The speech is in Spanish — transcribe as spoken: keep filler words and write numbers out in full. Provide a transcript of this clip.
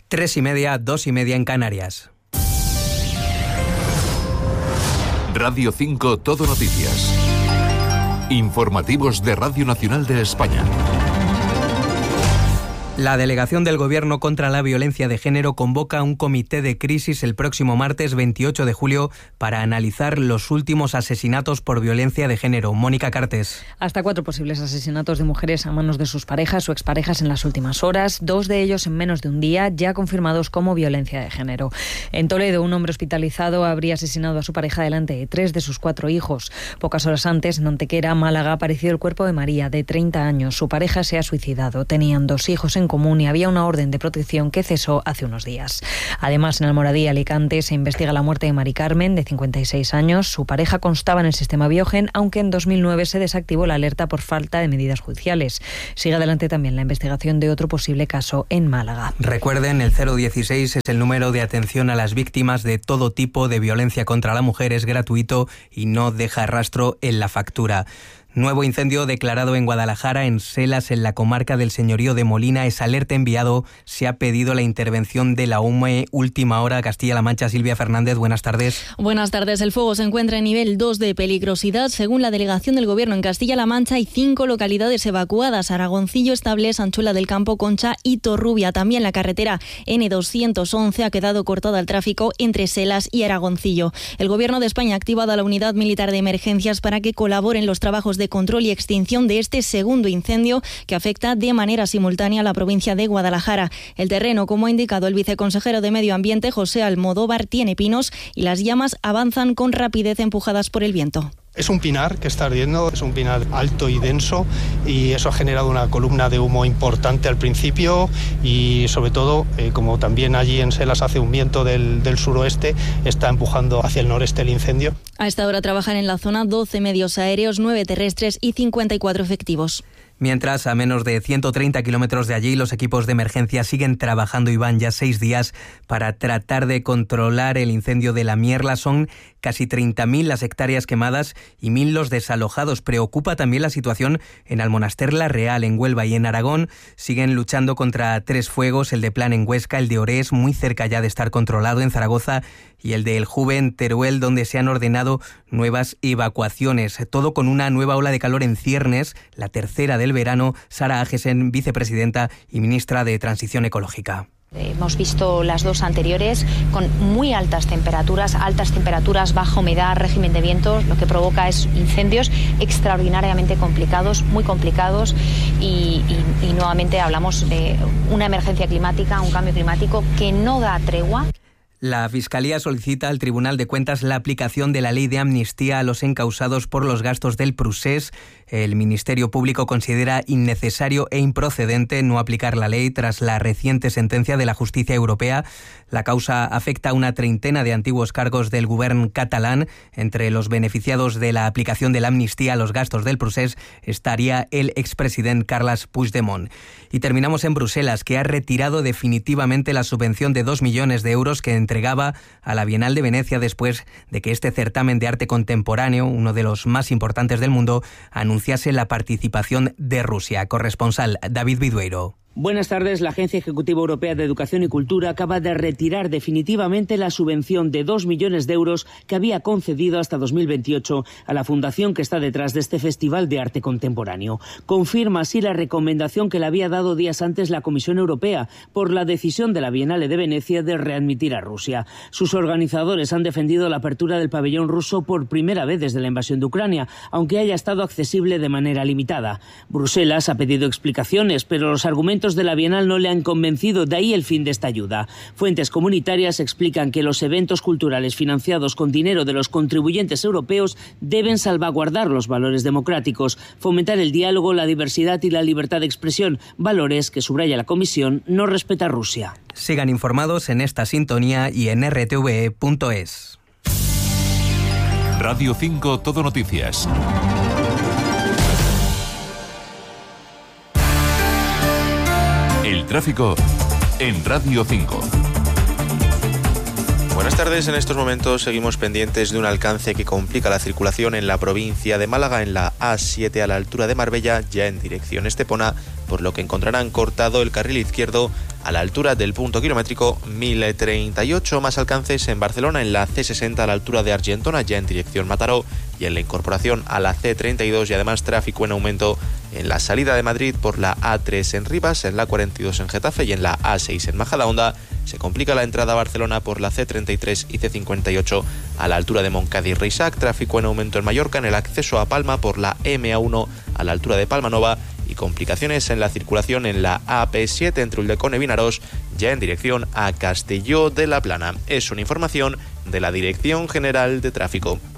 Tres y media, dos y media en Canarias. Radio cinco Todo Noticias. Informativos de Radio Nacional de España. La delegación del Gobierno contra la violencia de género convoca un comité de crisis el próximo martes veintiocho de julio para analizar los últimos asesinatos por violencia de género. Mónica Cartes. Hasta cuatro posibles asesinatos de mujeres a manos de sus parejas o exparejas en las últimas horas, dos de ellos en menos de un día, ya confirmados como violencia de género. En Toledo, un hombre hospitalizado habría asesinado a su pareja delante de tres de sus cuatro hijos. Pocas horas antes, en Antequera, Málaga, apareció el cuerpo de María, de treinta años. Su pareja se ha suicidado. Tenían dos hijos en común y había una orden de protección que cesó hace unos días. Además, en Almoradí, Alicante, se investiga la muerte de Mari Carmen, de cincuenta y seis años. Su pareja constaba en el sistema Biogen, aunque en dos mil nueve se desactivó la alerta por falta de medidas judiciales. Sigue adelante también la investigación de otro posible caso en Málaga. Recuerden, el cero dieciséis es el número de atención a las víctimas de todo tipo de violencia contra la mujer. Es gratuito y no deja rastro en la factura. Nuevo incendio declarado en Guadalajara, en Selas, en la comarca del Señorío de Molina. Es alerta enviado. Se ha pedido la intervención de la U M E Última Hora Castilla-La Mancha. Silvia Fernández, buenas tardes. Buenas tardes. El fuego se encuentra en nivel dos de peligrosidad. Según la delegación del Gobierno en Castilla-La Mancha, hay cinco localidades evacuadas: Aragoncillo, Estables, Anchuela del Campo, Concha y Torrubia. También la carretera ene doscientos once ha quedado cortada al tráfico entre Selas y Aragoncillo. El Gobierno de España ha activado a la Unidad Militar de Emergencias para que colaboren los trabajos de control y extinción de este segundo incendio que afecta de manera simultánea a la provincia de Guadalajara. El terreno, como ha indicado el viceconsejero de Medio Ambiente, José Almodóvar, tiene pinos y las llamas avanzan con rapidez empujadas por el viento. Es un pinar que está ardiendo, es un pinar alto y denso y eso ha generado una columna de humo importante al principio y sobre todo, eh, como también allí en Selas hace un viento del, del suroeste, está empujando hacia el noreste el incendio. A esta hora trabajan en la zona doce medios aéreos, nueve terrestres y cincuenta y cuatro efectivos. Mientras, a menos de ciento treinta kilómetros de allí, los equipos de emergencia siguen trabajando y van ya seis días para tratar de controlar el incendio de la Mierla. Son casi treinta mil las hectáreas quemadas y mil los desalojados. Preocupa también la situación en Almonaster la Real, en Huelva y en Aragón. Siguen luchando contra tres fuegos: el de Plan en Huesca, el de Orés, muy cerca ya de estar controlado, en Zaragoza, y el de El Juve en Teruel, donde se han ordenado nuevas evacuaciones. Todo con una nueva ola de calor en ciernes, la tercera del verano. Sara Agesen, vicepresidenta y ministra de Transición Ecológica. Hemos visto las dos anteriores con muy altas temperaturas, altas temperaturas, baja humedad, régimen de vientos, lo que provoca es incendios extraordinariamente complicados, muy complicados y, y, y nuevamente hablamos de una emergencia climática, un cambio climático que no da tregua. La Fiscalía solicita al Tribunal de Cuentas la aplicación de la ley de amnistía a los encausados por los gastos del Prusés. El Ministerio Público considera innecesario e improcedente no aplicar la ley tras la reciente sentencia de la Justicia Europea. La causa afecta a una treintena de antiguos cargos del Govern catalán. Entre los beneficiados de la aplicación de la amnistía a los gastos del Prusés estaría el expresidente Carles Puigdemont. Y terminamos en Bruselas, que ha retirado definitivamente la subvención de dos millones de euros que entregaba a la Bienal de Venecia después de que este certamen de arte contemporáneo, uno de los más importantes del mundo, anunciase la participación de Rusia. Corresponsal David Vidueiro. Buenas tardes. La Agencia Ejecutiva Europea de Educación y Cultura acaba de retirar definitivamente la subvención de dos millones de euros que había concedido hasta dos mil veintiocho a la fundación que está detrás de este Festival de Arte Contemporáneo. Confirma así la recomendación que le había dado días antes la Comisión Europea por la decisión de la Bienal de Venecia de readmitir a Rusia. Sus organizadores han defendido la apertura del pabellón ruso por primera vez desde la invasión de Ucrania, aunque haya estado accesible de manera limitada. Bruselas ha pedido explicaciones, pero los argumentos de la Bienal no le han convencido, de ahí el fin de esta ayuda. Fuentes comunitarias explican que los eventos culturales financiados con dinero de los contribuyentes europeos deben salvaguardar los valores democráticos, fomentar el diálogo, la diversidad y la libertad de expresión, valores que, subraya la Comisión, no respeta Rusia. Sigan informados en esta sintonía y en erre te ve punto es. Radio cinco Todo Noticias. El tráfico en Radio cinco. Buenas tardes. En estos momentos seguimos pendientes de un alcance que complica la circulación en la provincia de Málaga, en la A siete a la altura de Marbella, ya en dirección Estepona, por lo que encontrarán cortado el carril izquierdo a la altura del punto kilométrico mil treinta y ocho. Más alcances en Barcelona en la ce sesenta a la altura de Argentona, ya en dirección Mataró, y en la incorporación a la ce treinta y dos, y además tráfico en aumento en la salida de Madrid por la a tres en Rivas, en la cuarenta y dos en Getafe y en la a seis en Majadahonda. Se complica la entrada a Barcelona por la ce treinta y tres y ce cincuenta y ocho a la altura de Montcada y Reixac, tráfico en aumento en Mallorca en el acceso a Palma por la eme a uno a la altura de Palma Nova, y complicaciones en la circulación en la a pe siete entre Ulldecona y Vinaròs, ya en dirección a Castelló de la Plana. Es una información de la Dirección General de Tráfico.